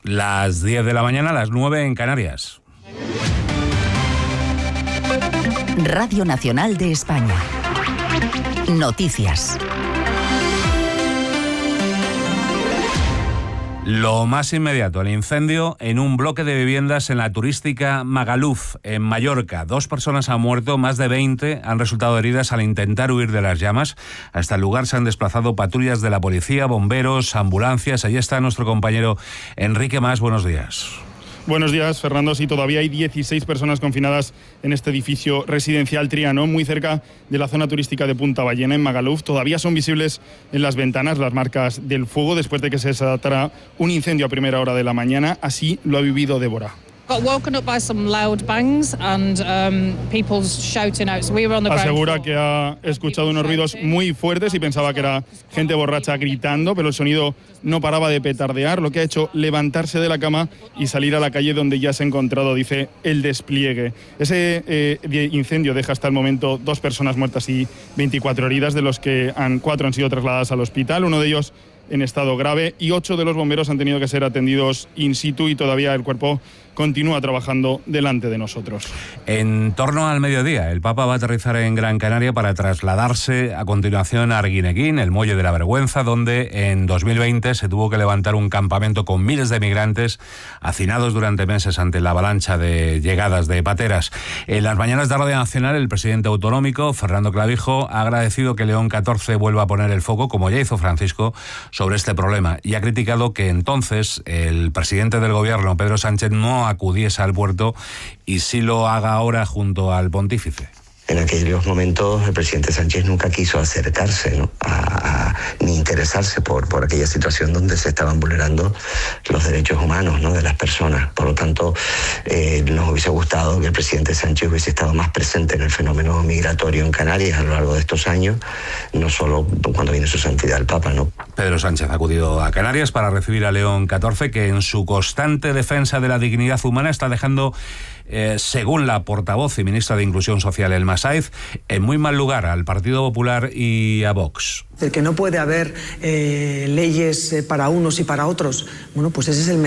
Las 10 de la mañana, las 9 en Canarias. Radio Nacional de España. Noticias. Lo más inmediato, el incendio en un bloque de viviendas en la turística Magaluf, en Mallorca. 2 personas han muerto, más de 20 han resultado heridas al intentar huir de las llamas. Hasta el lugar se han desplazado patrullas de la policía, bomberos, ambulancias. Allí está nuestro compañero Enrique Mas. Buenos días. Buenos días, Fernando. Sí, todavía hay 16 personas confinadas en este edificio residencial Trianon, muy cerca de la zona turística de Punta Ballena, en Magaluf. Todavía son visibles en las ventanas las marcas del fuego después de que se desatara un incendio a primera hora de la mañana. Así lo ha vivido Débora. Asegura que ha escuchado unos ruidos muy fuertes y pensaba que era gente borracha gritando, pero el sonido no paraba de petardear, lo que ha hecho levantarse de la cama y salir a la calle donde ya se ha encontrado, dice, el despliegue. Ese incendio deja hasta el momento 2 personas muertas y 24 heridas, de los que 4 han sido trasladadas al hospital, uno de ellos en estado grave, y 8 de los bomberos han tenido que ser atendidos in situ y todavía el cuerpo continúa trabajando delante de nosotros. En torno al mediodía, el Papa va a aterrizar en Gran Canaria para trasladarse a continuación a Arguineguín, el Muelle de la Vergüenza, donde en 2020 se tuvo que levantar un campamento con miles de migrantes hacinados durante meses ante la avalancha de llegadas de pateras. En las mañanas de Radio Nacional, el presidente autonómico, Fernando Clavijo, ha agradecido que León XIV vuelva a poner el foco, como ya hizo Francisco, sobre este problema, y ha criticado que entonces el presidente del gobierno, Pedro Sánchez, no acudiese al puerto y sí lo haga ahora junto al pontífice. En aquellos momentos el presidente Sánchez nunca quiso acercarse, ¿no?, ni interesarse por aquella situación donde se estaban vulnerando los derechos humanos, ¿no?, de las personas. Por lo tanto, nos hubiese gustado que el presidente Sánchez hubiese estado más presente en el fenómeno migratorio en Canarias a lo largo de estos años, no solo cuando viene su santidad el Papa, ¿no? Pedro Sánchez ha acudido a Canarias para recibir a León XIV, que en su constante defensa de la dignidad humana está dejando, según la portavoz y ministra de Inclusión Social, Elma Saiz, en muy mal lugar al Partido Popular y a Vox. El que no puede haber leyes para unos y para otros, bueno, pues ese es el